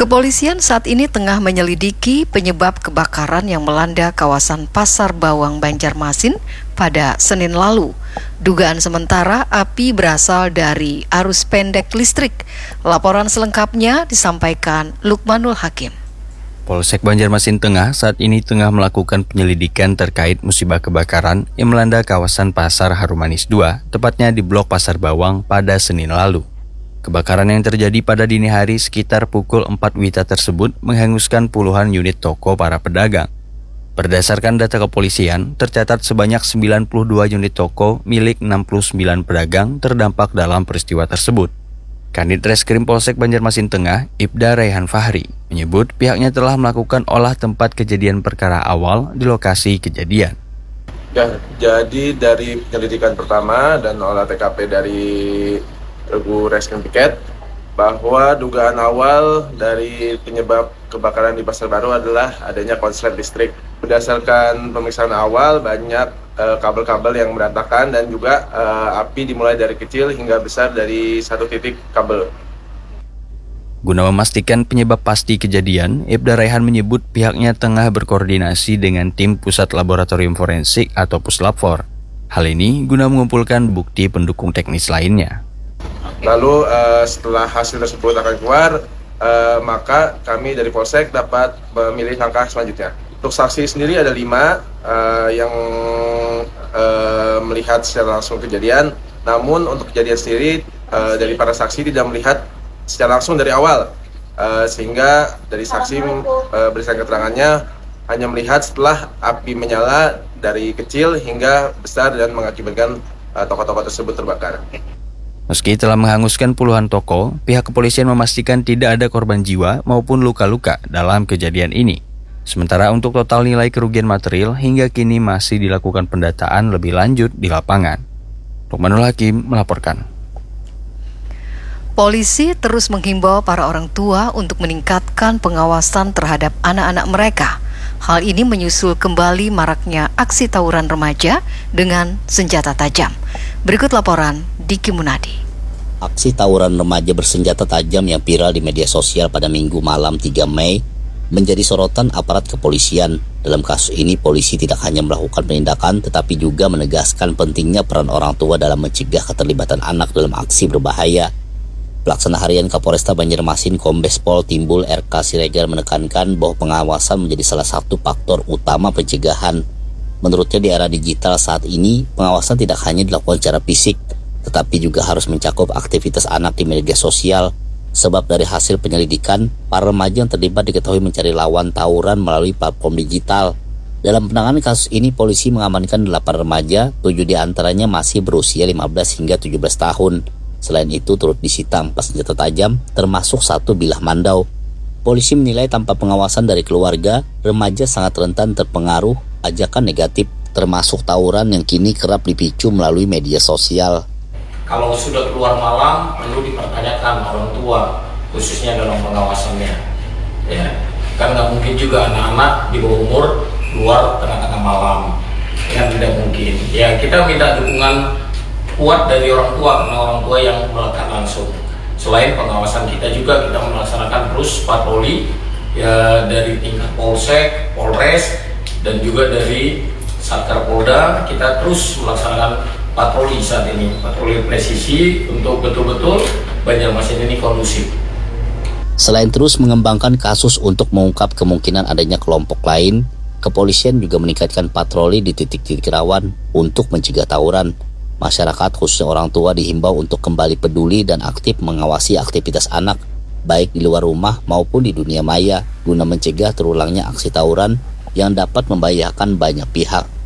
Kepolisian saat ini tengah menyelidiki penyebab kebakaran yang melanda kawasan Pasar Bawang, Banjarmasin pada Senin lalu. Dugaan sementara api berasal dari arus pendek listrik. Laporan selengkapnya disampaikan Lukmanul Hakim. Polsek Banjarmasin Tengah saat ini tengah melakukan penyelidikan terkait musibah kebakaran yang melanda kawasan Pasar Harumanis 2, tepatnya di Blok Pasar Bawang pada Senin lalu. Kebakaran yang terjadi pada dini hari sekitar pukul 4 WITA tersebut menghanguskan puluhan unit toko para pedagang. Berdasarkan data kepolisian, tercatat sebanyak 92 unit toko milik 69 pedagang terdampak dalam peristiwa tersebut. Kanit Reskrim Polsek Banjarmasin Tengah, Ibda Raihan Fahri, menyebut pihaknya telah melakukan olah tempat kejadian perkara awal di lokasi kejadian. Ya, jadi dari penyelidikan pertama dan olah TKP dari Regu Reskrim Piket, bahwa dugaan awal dari penyebab kebakaran di Pasar Baru adalah adanya konslet listrik. Berdasarkan pemeriksaan awal, banyak kabel-kabel yang berantakan dan juga api dimulai dari kecil hingga besar dari satu titik kabel. Guna memastikan penyebab pasti kejadian, Ibda Raihan menyebut pihaknya tengah berkoordinasi dengan tim Pusat Laboratorium Forensik atau Puslapfor. Hal ini guna mengumpulkan bukti pendukung teknis lainnya. Lalu setelah hasil tersebut akan keluar, maka kami dari Polsek dapat memilih langkah selanjutnya. Untuk saksi sendiri ada 5 yang melihat secara langsung kejadian. Namun untuk kejadian sendiri dari para saksi tidak melihat secara langsung dari awal, sehingga dari saksi berdasarkan keterangannya hanya melihat setelah api menyala dari kecil hingga besar dan mengakibatkan toko-toko tersebut terbakar. Meski telah menghanguskan puluhan toko, pihak kepolisian memastikan tidak ada korban jiwa maupun luka-luka dalam kejadian ini. Sementara untuk total nilai kerugian material hingga kini masih dilakukan pendataan lebih lanjut di lapangan. Lukmanul Hakim melaporkan. Polisi terus menghimbau para orang tua untuk meningkatkan pengawasan terhadap anak-anak mereka. Hal ini menyusul kembali maraknya aksi tawuran remaja dengan senjata tajam. Berikut laporan Diki Munadi. Aksi tawuran remaja bersenjata tajam yang viral di media sosial pada Minggu malam 3 Mei menjadi sorotan aparat kepolisian. Dalam kasus ini, polisi tidak hanya melakukan penindakan tetapi juga menegaskan pentingnya peran orang tua dalam mencegah keterlibatan anak dalam aksi berbahaya. Pelaksana Harian Kapolresta Banjarmasin Kombes Pol Timbul RK Siregar menekankan bahwa pengawasan menjadi salah satu faktor utama pencegahan. Menurutnya di era digital saat ini, pengawasan tidak hanya dilakukan secara fisik, tetapi juga harus mencakup aktivitas anak di media sosial. Sebab dari hasil penyelidikan, para remaja yang terlibat diketahui mencari lawan tawuran melalui platform digital. Dalam penanganan kasus ini, polisi mengamankan 8 remaja, 7 diantaranya masih berusia 15 hingga 17 tahun. Selain itu, turut disita 4 senjata tajam, termasuk 1 bilah mandau. Polisi menilai tanpa pengawasan dari keluarga, remaja sangat rentan terpengaruh ajakan negatif, termasuk tawuran yang kini kerap dipicu melalui media sosial. Kalau sudah keluar malam, perlu dipertanyakan orang tua, khususnya dalam pengawasannya. Ya, kan nggak mungkin juga anak-anak di bawah umur keluar tengah-tengah malam, kan tidak mungkin. Ya, kita minta dukungan kuat dari orang tua, karena orang tua yang melekat langsung. Selain pengawasan kita juga, kita melaksanakan terus patroli ya, dari tingkat Polsek, Polres, dan juga dari Satker Polda. Kita terus melaksanakan patroli saat ini, patroli presisi untuk betul-betul Banjarmasin ini kondusif. Selain terus mengembangkan kasus untuk mengungkap kemungkinan adanya kelompok lain, kepolisian juga meningkatkan patroli di titik-titik rawan untuk mencegah tawuran. Masyarakat khususnya orang tua dihimbau untuk kembali peduli dan aktif mengawasi aktivitas anak, baik di luar rumah maupun di dunia maya, guna mencegah terulangnya aksi tawuran yang dapat membahayakan banyak pihak.